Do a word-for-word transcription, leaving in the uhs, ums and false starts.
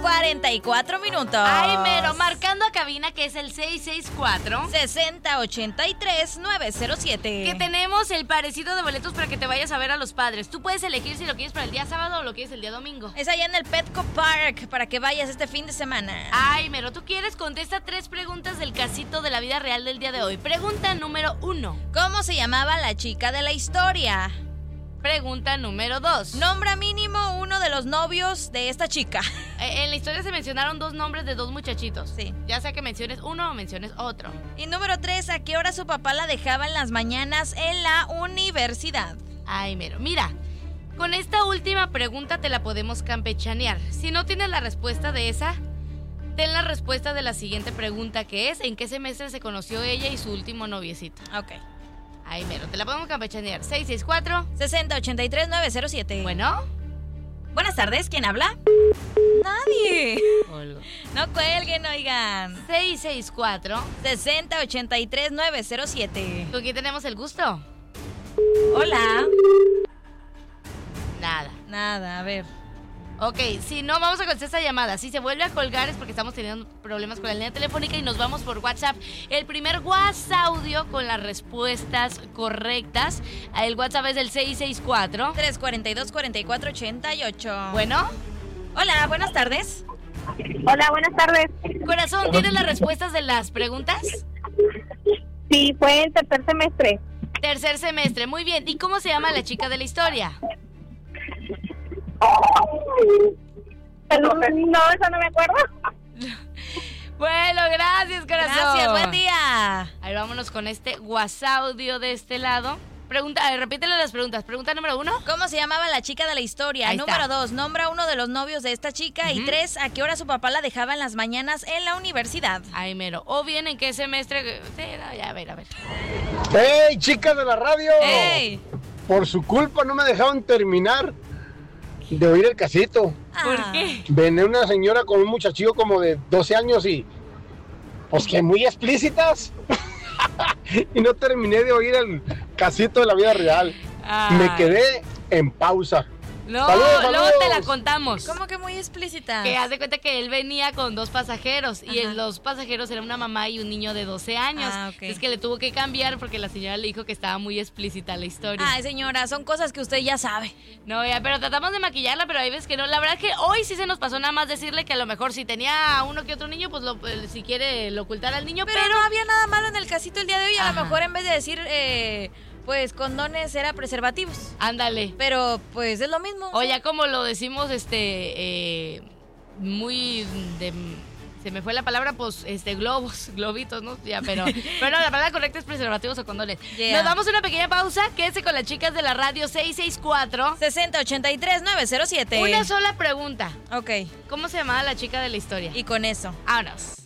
cuarenta y cuatro minutos. Ay, mero, marcando a cabina que es el seis seis cuatro, sesenta ochenta y tres, nueve cero siete. que tenemos el parecido de boletos para que te vayas a ver a los padres. Tú puedes elegir si lo quieres para el día sábado o lo quieres el día domingo. Es allá en el Petco Park para que vayas este fin de semana. Ay, mero, ¿tú quieres? Contesta tres preguntas del casito de la vida real del día de hoy. Pregunta número uno. ¿Cómo se llamaba la chica de la historia? Pregunta número dos. Nombra mínimo uno de los novios de esta chica. Eh, en la historia se mencionaron dos nombres de dos muchachitos. Sí. Ya sea que menciones uno o menciones otro. Y número tres, ¿a qué hora su papá la dejaba en las mañanas en la universidad? Ay, mero, mira, con esta última pregunta te la podemos campechanear. Si no tienes la respuesta de esa, ten la respuesta de la siguiente pregunta, que es ¿en qué semestre se conoció ella y su último noviecito? Ok. Ay, mero, te la podemos campechanear. seis seis cuatro, sesenta ochenta y tres, nueve cero siete. Bueno. Buenas tardes, ¿quién habla? Nadie. Hola. No cuelguen, oigan. seis seis cuatro, sesenta ochenta y tres, nueve cero siete. ¿con quién tenemos el gusto? Hola. Nada. Nada, a ver. Ok, si no, vamos a contestar esta llamada. Si se vuelve a colgar es porque estamos teniendo problemas con la línea telefónica y nos vamos por WhatsApp. El primer WhatsApp audio con las respuestas correctas. El WhatsApp es el seis seis cuatro. tres cuatro dos, cuatro cuatro ocho ocho. Bueno. Hola, buenas tardes. Hola, buenas tardes. Corazón, ¿tienes las respuestas de las preguntas? Sí, fue el tercer semestre. Tercer semestre, muy bien. ¿Y cómo se llama la chica de la historia? No, eso no me acuerdo. Bueno, gracias, corazón. Gracias, buen día. Ahí vámonos con este WhatsApp audio de este lado. Pregunta, a ver, repítele las preguntas. Pregunta número uno. ¿Cómo se llamaba la chica de la historia? Ahí Número está. dos, nombra uno de los novios de esta chica. Uh-huh. Y tres, ¿a qué hora su papá la dejaba en las mañanas en la universidad? Ay, mero. O bien, ¿en qué semestre? Sí, no, ya, a ver, a ver. ¡Hey, chicas de la radio! ¡Ey! Por su culpa no me dejaron terminar de oír el casito. ¿Por Ah. qué? Venía una señora con un muchachillo como de doce años y... pues que muy explícitas. Y no terminé de oír el casito de la vida real. Ay. Me quedé en pausa. No, Saludos, luego saludos. te la contamos. ¿Cómo que muy explícita? Que haz de cuenta que él venía con dos pasajeros y Ajá. el- los pasajeros eran una mamá y un niño de doce años. Ah, ok. Es que le tuvo que cambiar porque la señora le dijo que estaba muy explícita la historia. Ay, señora, son cosas que usted ya sabe. No, ya, pero tratamos de maquillarla, pero hay veces que no. La verdad que hoy sí se nos pasó nada más decirle que a lo mejor si tenía uno que otro niño, pues lo, eh, si quiere lo ocultar al niño, Pero, pero... no había nada malo en el casito el día de hoy. A Ajá. lo mejor en vez de decir, eh, pues, condones, era preservativos. Ándale. Pero, pues, es lo mismo. O ya como lo decimos, este, eh, muy de... Se me fue la palabra, pues, este, globos, globitos, ¿no? Ya, pero... Pero no, la palabra correcta es preservativos o condones. Yeah. Nos damos una pequeña pausa. Quédese con las chicas de la radio seis seis cuatro. sesenta ochenta y tres, nueve cero siete. Una sola pregunta. Ok, ¿Cómo se llamaba la chica de la historia? y con eso. Vámonos.